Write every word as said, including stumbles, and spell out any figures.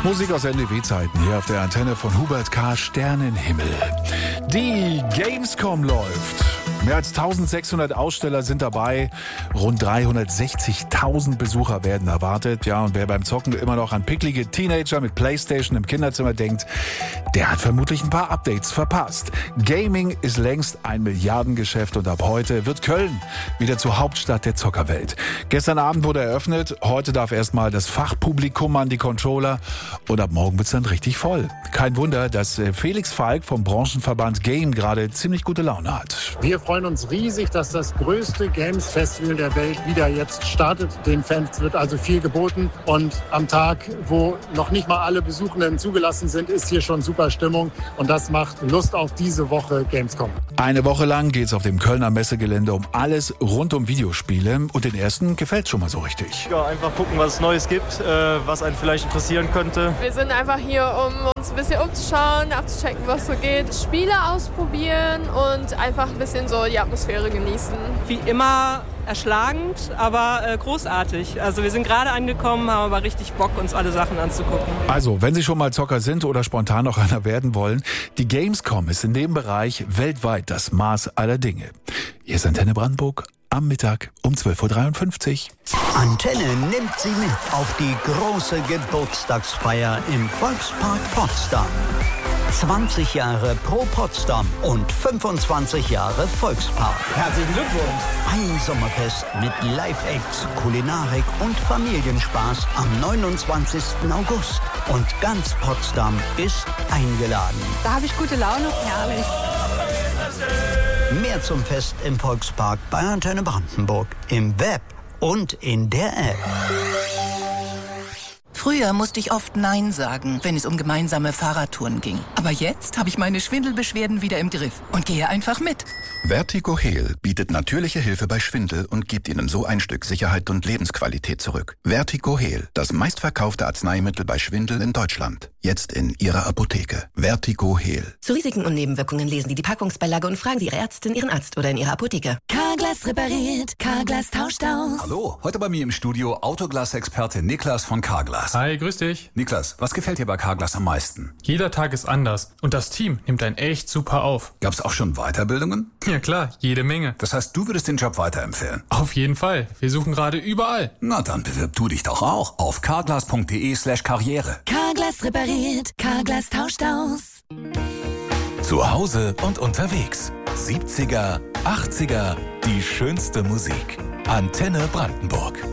Musik aus N D W-Zeiten hier auf der Antenne von Hubert K. Sternenhimmel. Die Gamescom läuft. Mehr als eintausendsechshundert Aussteller sind dabei. Rund dreihundertsechzigtausend Besucher werden erwartet. Ja, und wer beim Zocken immer noch an picklige Teenager mit Playstation im Kinderzimmer denkt, der hat vermutlich ein paar Updates verpasst. Gaming ist längst ein Milliardengeschäft und ab heute wird Köln wieder zur Hauptstadt der Zockerwelt. Gestern Abend wurde eröffnet. Heute darf erstmal das Fachpublikum an die Controller und ab morgen wird's dann richtig voll. Kein Wunder, dass Felix Falk vom Branchenverband Game gerade ziemlich gute Laune hat. Wir freuen uns riesig, dass das größte Games-Festival der Welt wieder jetzt startet. Den Fans wird also viel geboten. Und am Tag, wo noch nicht mal alle Besuchenden zugelassen sind, ist hier schon super Stimmung. Und das macht Lust auf diese Woche Gamescom. Eine Woche lang geht's auf dem Kölner Messegelände um alles rund um Videospiele. Und den ersten gefällt's schon mal so richtig. Ja, einfach gucken, was es Neues gibt, äh, was einen vielleicht interessieren könnte. Wir sind einfach hier, um uns ein bisschen umzuschauen, abzuchecken, was so geht. Spiele ausprobieren und einfach ein bisschen so die Atmosphäre genießen. Wie immer erschlagend, aber äh, großartig. Also wir sind gerade angekommen, haben aber richtig Bock, uns alle Sachen anzugucken. Also, wenn Sie schon mal Zocker sind oder spontan noch einer werden wollen, die Gamescom ist in dem Bereich weltweit das Maß aller Dinge. Hier ist Antenne Brandenburg am Mittag um zwölf Uhr dreiundfünfzig. Antenne nimmt Sie mit auf die große Geburtstagsfeier im Volkspark Potsdam. zwanzig Jahre Pro Potsdam und fünfundzwanzig Jahre Volkspark. Herzlichen Glückwunsch! Ein Sommerfest mit Live-Acts, Kulinarik und Familienspaß am neunundzwanzigsten August. Und ganz Potsdam ist eingeladen. Da habe ich gute Laune. Herrlich. Mehr zum Fest im Volkspark bei Antenne Brandenburg im Web und in der App. Früher musste ich oft Nein sagen, wenn es um gemeinsame Fahrradtouren ging. Aber jetzt habe ich meine Schwindelbeschwerden wieder im Griff und gehe einfach mit. Vertigo Heal bietet natürliche Hilfe bei Schwindel und gibt Ihnen so ein Stück Sicherheit und Lebensqualität zurück. Vertigo Heal, das meistverkaufte Arzneimittel bei Schwindel in Deutschland. Jetzt in Ihrer Apotheke. Vertigo Heal. Zu Risiken und Nebenwirkungen lesen Sie die Packungsbeilage und fragen Sie Ihre Ärztin, Ihren Arzt oder in Ihrer Apotheke. Carglass repariert, Carglass tauscht aus. Hallo, heute bei mir im Studio Autoglas-Experte Niklas von Carglass. Hi, grüß dich. Niklas, was gefällt dir bei Carglass am meisten? Jeder Tag ist anders und das Team nimmt einen echt super auf. Gab's auch schon Weiterbildungen? Ja klar, jede Menge. Das heißt, du würdest den Job weiterempfehlen? Auf jeden Fall. Wir suchen gerade überall. Na, dann bewirb du dich doch auch auf carglass.de slash karriere. Carglass repariert, Carglass tauscht aus. Zu Hause und unterwegs. siebziger, achtziger, die schönste Musik. Antenne Brandenburg.